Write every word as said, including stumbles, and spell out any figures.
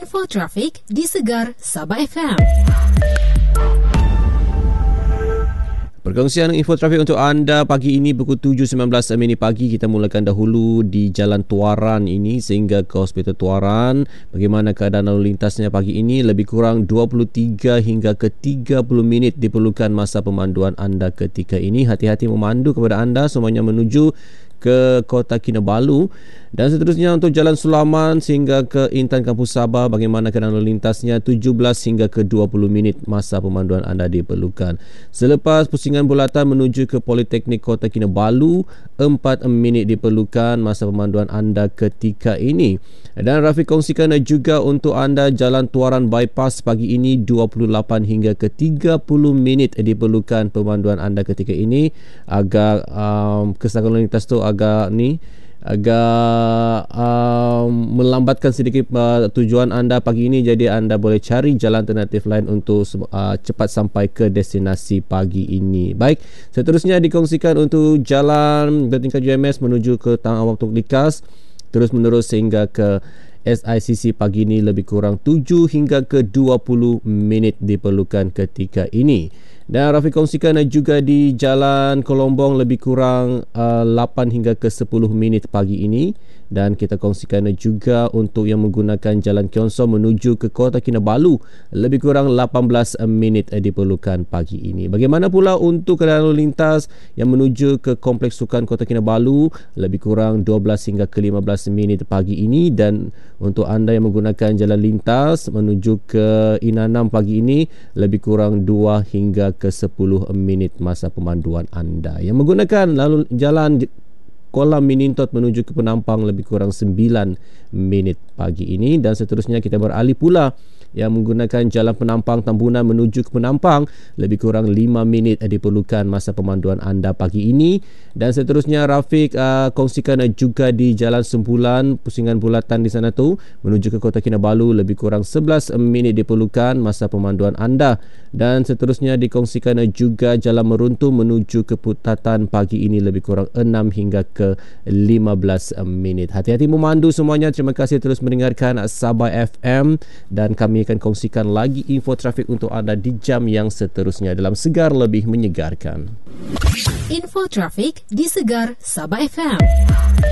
Info trafik di Segar Sabah F M. Perkongsian info trafik untuk anda pagi ini pukul tujuh sembilan belas minit pagi. Kita mulakan dahulu di Jalan Tuaran ini sehingga ke Hospital Tuaran. Bagaimana keadaan lalu lintasnya pagi ini? Lebih kurang dua puluh tiga hingga ke tiga puluh minit diperlukan masa pemanduan anda ketika ini. Hati-hati memandu kepada anda semuanya menuju ke Kota Kinabalu. Dan seterusnya untuk Jalan Sulaman sehingga ke Intan Kampus Sabah, bagaimana keadaan lalu lintasnya? tujuh belas hingga ke dua puluh minit masa pemanduan anda diperlukan. Selepas pusingan bulatan menuju ke Politeknik Kota Kinabalu, empat minit diperlukan masa pemanduan anda ketika ini. Dan Rafiq kongsikan juga untuk anda Jalan Tuaran Bypass pagi ini dua puluh lapan hingga ke tiga puluh minit diperlukan pemanduan anda ketika ini. Agak um, kesedaran lalu lintas tu agak ni agak uh, melambatkan sedikit uh, tujuan anda pagi ini, jadi anda boleh cari jalan alternatif lain untuk uh, cepat sampai ke destinasi pagi ini. Baik, seterusnya dikongsikan untuk jalan bertingkat U M S menuju ke Taman Awang Tok Likas terus menerus sehingga ke S I C C pagi ini lebih kurang tujuh hingga ke dua puluh minit diperlukan ketika ini. Dan Rafiq kongsikan juga di Jalan Kolombong lebih kurang uh, lapan hingga ke sepuluh minit pagi ini. Dan kita kongsikan juga untuk yang menggunakan Jalan Kionso menuju ke Kota Kinabalu lebih kurang lapan belas minit diperlukan pagi ini. Bagaimana pula untuk kendaraan lalu lintas yang menuju ke Kompleks Sukan Kota Kinabalu lebih kurang dua belas hingga ke lima belas minit pagi ini. Dan untuk anda yang menggunakan jalan lintas menuju ke Inanam pagi ini lebih kurang dua hingga ke sepuluh minit masa pemanduan anda. Yang menggunakan lalu jalan Kolam Minintot menuju ke Penampang lebih kurang sembilan minit pagi ini. Dan seterusnya kita beralih pula yang menggunakan Jalan Penampang Tambunan menuju ke Penampang lebih kurang lima minit diperlukan masa pemanduan anda pagi ini. Dan seterusnya Rafiq uh, kongsikan juga di Jalan Sempulan pusingan bulatan di sana tu menuju ke Kota Kinabalu lebih kurang sebelas minit diperlukan masa pemanduan anda. Dan seterusnya dikongsikan juga Jalan Meruntu menuju ke Putatan pagi ini lebih kurang enam hingga ke lima belas minit. Hati-hati memandu semuanya. Terima kasih terus mendengarkan Sabah F M dan kami akan kongsikan lagi info trafik untuk anda di jam yang seterusnya dalam Segar Lebih Menyegarkan. Info trafik di Segar Sabah F M.